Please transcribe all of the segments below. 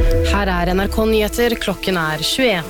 Her er NRK Nyheter, klokken er 21.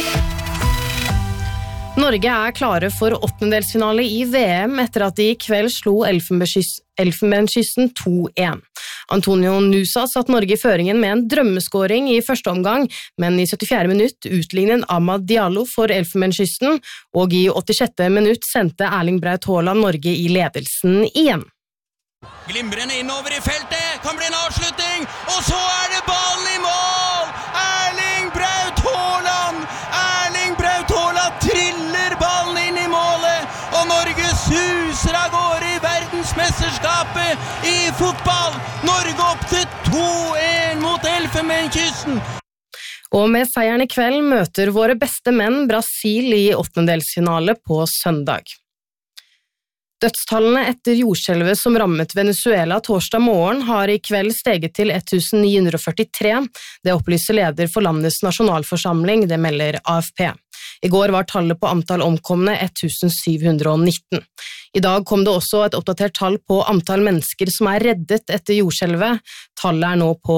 Norge er klare for åttendedelsfinale i VM etter at de i kveld slo Elfenbenskysten 2-1. Antonio Nusa satt Norge i føringen med en drømmeskåring i første omgang, men i 74. minutt utlignet Amad Diallo for Elfenbenskysten, og i 86. minutt sendte Erling Braut Haaland Norge i ledelsen igjen. Glimrende innover i feltet, kan bli en avslutning, og så er det ballen i mål! Erling Braut Haaland! Erling Braut Haaland triller ballen inn i målet, og Norge suser av gårde i verdensmesterskapet i fotball! Norge opp til 2-1 mot Elfenbenskysten! Og med seieren i kveld møter våre beste menn Brasil i åttendedelsfinale på søndag. Dødstallene etter jordskjelvet som rammet Venezuela torsdag morgen har i kveld steget til 1943. Det opplyser leder for landets nasjonalforsamling, det melder AFP. I går var tallet på antall omkomne 1719. I dag kom det også et oppdatert tall på antall mennesker som er reddet etter jordskjelvet. Tallet er nå på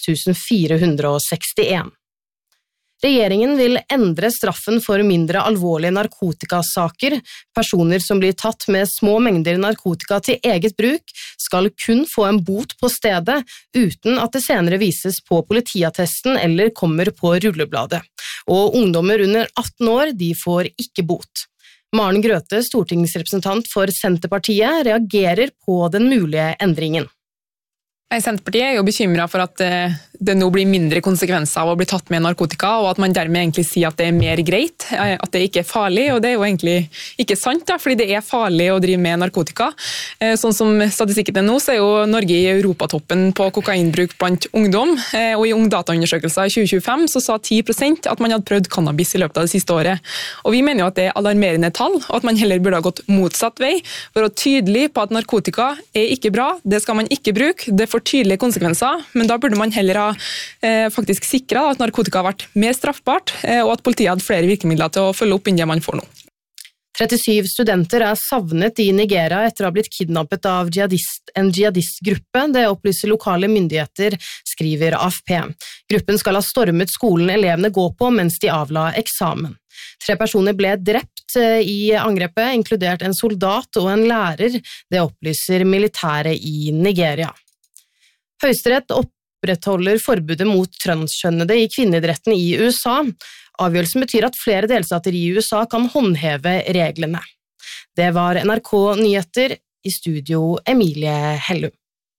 6461. Regjeringen vil endre straffen for mindre alvorlige narkotikasaker. Personer som blir tatt med små mengder narkotika til eget bruk skal kun få en bot på stedet, uten at det senere vises på politiattesten eller kommer på rullebladet. Og ungdommer under 18 år, de får ikke bot. Maren Grøthe, stortingsrepresentant for Senterpartiet, reagerer på den mulige endringen. Senterpartiet er jo bekymret for at det nå blir mindre konsekvenser av å bli tatt med narkotika, og at man dermed egentlig sier at det er mer greit, at det ikke er farlig, og det er jo egentlig ikke sant, da, fordi det er farlig å drive med narkotika. Sånn som statistikken er nå, så er jo Norge i europatoppen på kokainbruk blant ungdom, og i ungdataundersøkelser i 2025 så sa 10% at man hadde prøvd cannabis i løpet av det siste året. Og vi mener jo at det er alarmerende tall, og at man heller burde ha gått motsatt vei, for å tydelig på at narkotika er ikke bra, det skal man ikke bruke, det får tydelige konsekvenser, men da burde man heller ha faktisk sikret at narkotika har vært mer straffbart, og at politiet hadde flere virkemidler til å følge opp enn det man får nå. 37 studenter er savnet i Nigeria etter å ha blitt kidnappet av en jihadistgruppe. Det opplyser lokale myndigheter, skriver AFP. Gruppen skal ha stormet skolen elevene går på mens de avla eksamen. 3 personer ble drept i angrepet, inkludert en soldat og en lærer. Det opplyser militæret i Nigeria. Høyesterett opprettholder forbudet mot transkjønnede i kvinneidretten i USA. Avgjørelsen betyr at flere delstater i USA kan håndheve reglene. Det var NRK Nyheter, i studio Emilie Hellum.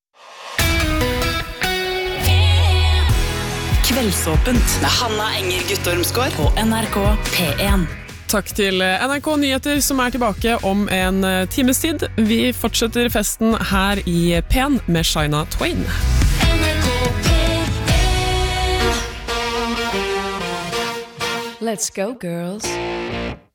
Kveldsåpent med Hanna Enger Guttormsgaard på NRK P1. Takk til NRK Nyheter som er tilbake om en times tid. Vi fortsetter festen her i P1 med Shania Twain. Let's go, girls.